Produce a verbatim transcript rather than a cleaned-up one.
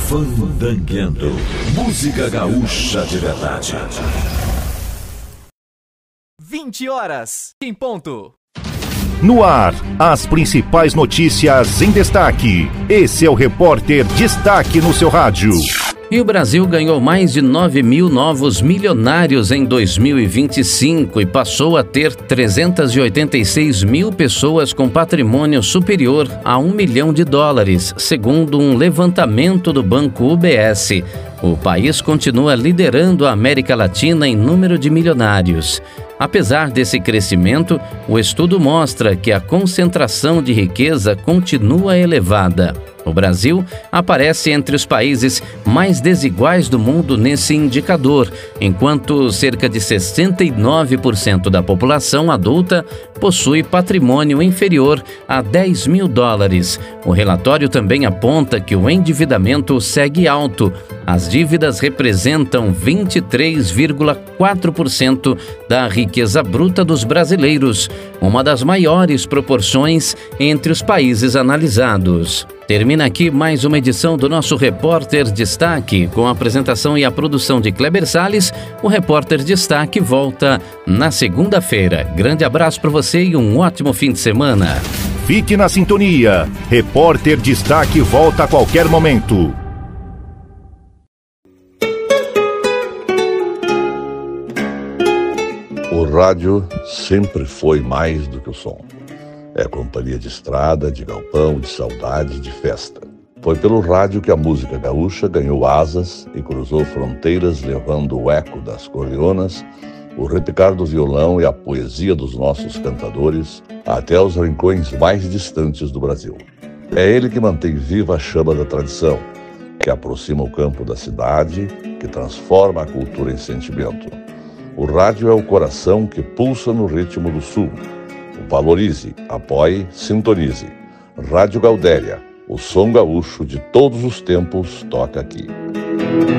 Fandangueando. Música gaúcha de verdade. vinte horas em ponto. No ar, as principais notícias em destaque. Esse é o Repórter Destaque no seu rádio. E o Brasil ganhou mais de nove mil novos milionários em dois mil e vinte e cinco e passou a ter trezentas e oitenta e seis mil pessoas com patrimônio superior a um milhão de dólares, segundo um levantamento do Banco U B S. O país continua liderando a América Latina em número de milionários. Apesar desse crescimento, o estudo mostra que a concentração de riqueza continua elevada. O Brasil aparece entre os países mais desiguais do mundo nesse indicador, enquanto cerca de sessenta e nove por cento da população adulta possui patrimônio inferior a dez mil dólares. O relatório também aponta que o endividamento segue alto. As dívidas representam vinte e três vírgula quatro por cento da riqueza bruta dos brasileiros, uma das maiores proporções entre os países analisados. Termina aqui mais uma edição do nosso Repórter Destaque, com a apresentação e a produção de Kleber Salles. O Repórter Destaque volta na segunda-feira. Grande abraço para você e um ótimo fim de semana. Fique na sintonia. Repórter Destaque volta a qualquer momento. O rádio sempre foi mais do que o som. É companhia de estrada, de galpão, de saudade, de festa. Foi pelo rádio que a música gaúcha ganhou asas e cruzou fronteiras, levando o eco das corleonas, o repicar do violão e a poesia dos nossos cantadores até os rincões mais distantes do Brasil. É ele que mantém viva a chama da tradição, que aproxima o campo da cidade, que transforma a cultura em sentimento. O rádio é o coração que pulsa no ritmo do sul. Valorize, apoie, sintonize. Rádio Gaudéria, o som gaúcho de todos os tempos toca aqui.